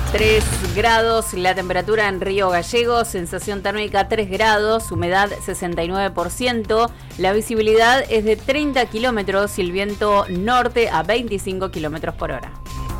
3 grados la temperatura en Río Gallegos, sensación térmica 3 grados, humedad 69%, la visibilidad es de 30 kilómetros y el viento norte a 25 kilómetros por hora.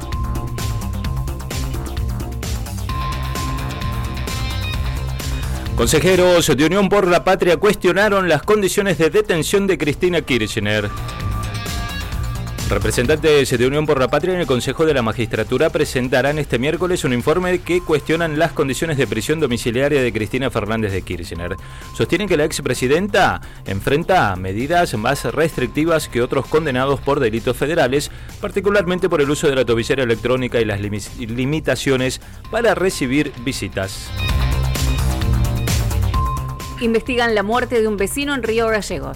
Consejeros de Unión por la Patria cuestionaron las condiciones de detención de Cristina Kirchner. Representantes de Unión por la Patria en el Consejo de la Magistratura presentarán este miércoles un informe que cuestionan las condiciones de prisión domiciliaria de Cristina Fernández de Kirchner. Sostienen que la expresidenta enfrenta medidas más restrictivas que otros condenados por delitos federales, particularmente por el uso de la tobillera electrónica y las limitaciones para recibir visitas. Investigan la muerte de un vecino en Río Gallegos.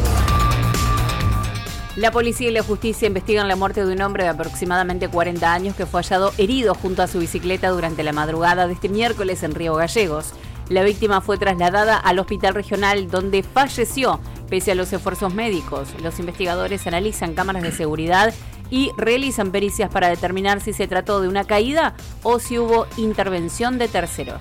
La policía y la justicia investigan la muerte de un hombre de aproximadamente 40 años que fue hallado herido junto a su bicicleta durante la madrugada de este miércoles en Río Gallegos. La víctima fue trasladada al hospital regional donde falleció pese a los esfuerzos médicos. Los investigadores analizan cámaras de seguridad y realizan pericias para determinar si se trató de una caída o si hubo intervención de terceros.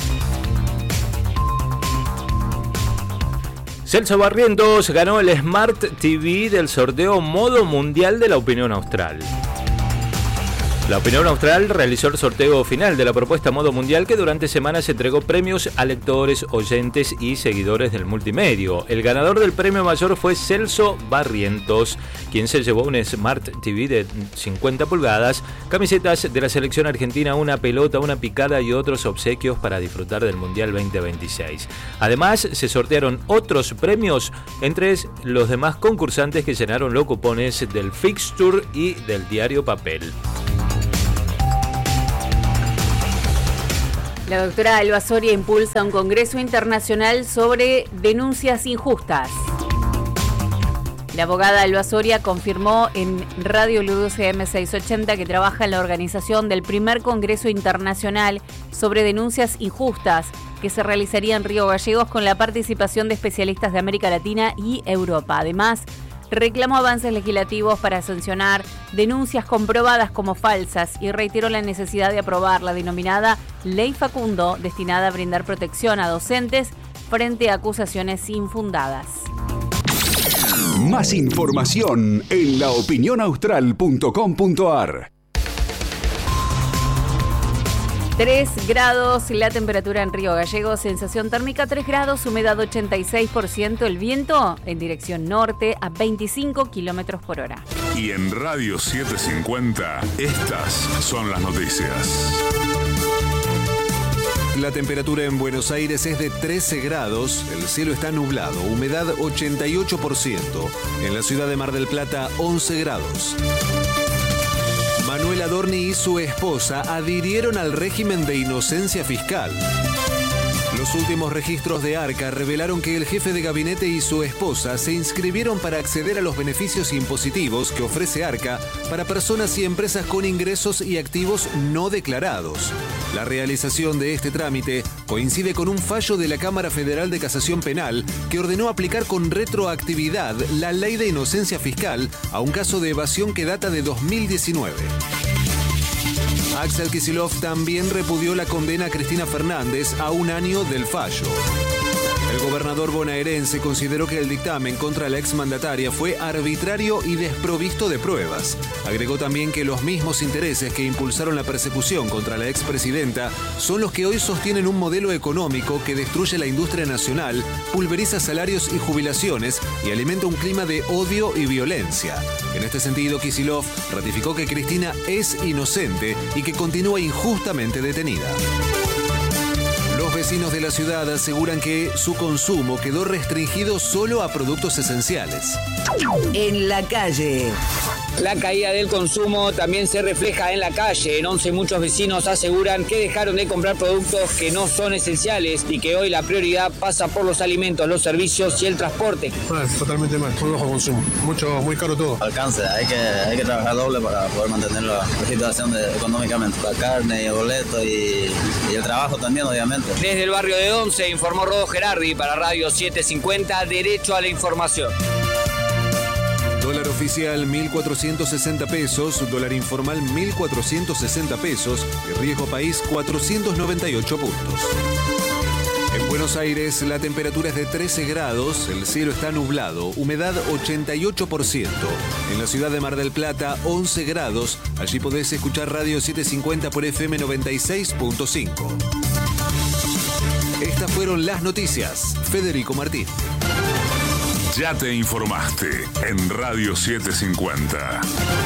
Celso Barrientos ganó el Smart TV del sorteo Modo Mundial de la Opinión Austral. La Opinión Austral realizó el sorteo final de la propuesta Modo Mundial que durante semanas entregó premios a lectores, oyentes y seguidores del multimedio. El ganador del premio mayor fue Celso Barrientos, quien se llevó un Smart TV de 50 pulgadas, camisetas de la selección argentina, una pelota, una picada y otros obsequios para disfrutar del Mundial 2026. Además, se sortearon otros premios entre los demás concursantes que llenaron los cupones del Fixture y del diario Papel. La doctora Alba Soria impulsa un congreso internacional sobre denuncias injustas. La abogada Alba Soria confirmó en Radio Luz CM 680 que trabaja en la organización del primer congreso internacional sobre denuncias injustas que se realizaría en Río Gallegos con la participación de especialistas de América Latina y Europa. Además, reclamó avances legislativos para sancionar denuncias comprobadas como falsas y reiteró la necesidad de aprobar la denominada Ley Facundo, destinada a brindar protección a docentes frente a acusaciones infundadas. Más información en laopinionaustral.com.ar. 3 grados la temperatura en Río Gallegos, sensación térmica 3 grados, humedad 86%, el viento en dirección norte a 25 kilómetros por hora. Y en Radio 750, estas son las noticias. La temperatura en Buenos Aires es de 13 grados, el cielo está nublado, humedad 88%. En la ciudad de Mar del Plata, 11 grados. Manuel Adorni y su esposa adhirieron al régimen de inocencia fiscal. Los últimos registros de ARCA revelaron que el jefe de gabinete y su esposa se inscribieron para acceder a los beneficios impositivos que ofrece ARCA para personas y empresas con ingresos y activos no declarados. La realización de este trámite coincide con un fallo de la Cámara Federal de Casación Penal que ordenó aplicar con retroactividad la ley de inocencia fiscal a un caso de evasión que data de 2019. Axel Kicillof también repudió la condena a Cristina Fernández a un año del fallo. El gobernador bonaerense consideró que el dictamen contra la exmandataria fue arbitrario y desprovisto de pruebas. Agregó también que los mismos intereses que impulsaron la persecución contra la expresidenta son los que hoy sostienen un modelo económico que destruye la industria nacional, pulveriza salarios y jubilaciones y alimenta un clima de odio y violencia. En este sentido, Kicillof ratificó que Cristina es inocente y que continúa injustamente detenida. Los vecinos de la ciudad aseguran que su consumo quedó restringido solo a productos esenciales. En la calle. La caída del consumo también se refleja en la calle. En Once muchos vecinos aseguran que dejaron de comprar productos que no son esenciales y que hoy la prioridad pasa por los alimentos, los servicios y el transporte. Totalmente mal, muy bajo consumo, muy caro todo. Alcance, hay que trabajar doble para poder mantener la situación económicamente. La carne, el boleto y el trabajo también, obviamente. Desde el barrio de Once informó Rodo Gerardi para Radio 750, Derecho a la Información. Dólar oficial 1.460 pesos, dólar informal 1.460 pesos y riesgo país 498 puntos. En Buenos Aires la temperatura es de 13 grados, el cielo está nublado, humedad 88%. En la ciudad de Mar del Plata 11 grados, allí podés escuchar Radio 750 por FM 96.5. Estas fueron las noticias. Federico Martín. Ya te informaste en Radio 750.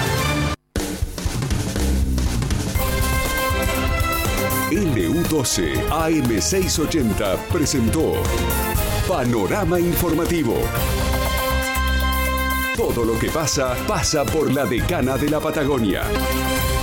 LU12 AM680 presentó Panorama Informativo. Todo lo que pasa, pasa por la Decana de la Patagonia.